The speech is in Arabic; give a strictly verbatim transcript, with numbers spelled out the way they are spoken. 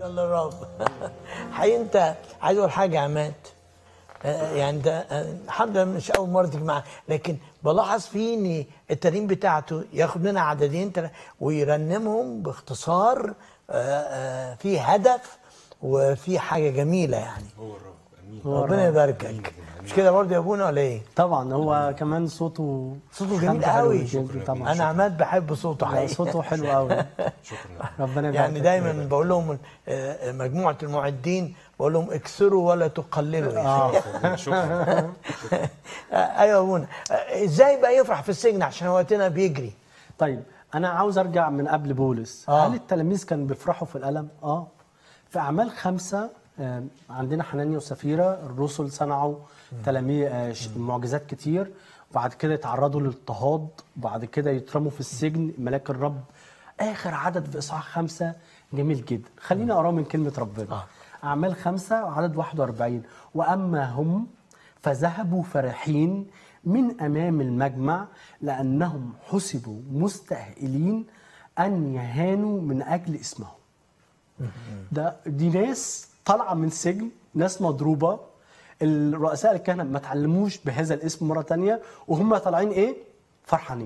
يلا الرب. حقيقي انت عايز اقول حاجه يا عماد. آه، يعني ده آه، الحمد لله مش اول مره تيجي معاه، لكن بلاحظ فيه ان الترنيم بتاعته ياخد لنا عددين تل- ويرنمهم باختصار، آه، آه، في هدف وفي حاجه جميله يعني. هو الرب امين. هو ربنا الرب. يباركك. مش كده برضه يا ابونا ولا ايه؟ طبعا هو كمان صوته صوته جميل خامته حلوة قوي. جدا طبعا. انا عماد بحب صوته لا، حقيقي. صوته حلو قوي. شكرا. ربنا يبارك. يعني دايما بقول لهم آه، مجموعه المعدين بقول لهم اكسروا ولا تقللوا يعني. اه شكرا. آه، ايوه يا ابونا. آه، ازاي بقى يفرح في السجن عشان وقتنا بيجري؟ طيب انا عاوز ارجع من قبل بولس. آه. هل التلاميذ كانوا بيفرحوا في الالم؟ اه. في اعمال خمسة آه، عندنا حنانيا وسفيرة الرسل صنعوا تلاميذ آه، ش- معجزات كتير، وبعد كده يتعرضوا للاضطهاد، وبعد كده يترموا في السجن. ملاك الرب اخر عدد في اصحاح خمسة جميل جدا، خليني اقراه من كلمة ربنا. آه. اعمال خمسة عدد واحد وأربعين. واما هم فذهبوا فرحين من امام المجمع لانهم حسبوا مستهئلين ان يهانوا من اجل اسمه. ده دي ناس طالعه من سجن، ناس مضروبه، الرؤساء الكهنه ما تعلموش بهذا الاسم مره تانية، وهم طالعين ايه؟ فرحانين.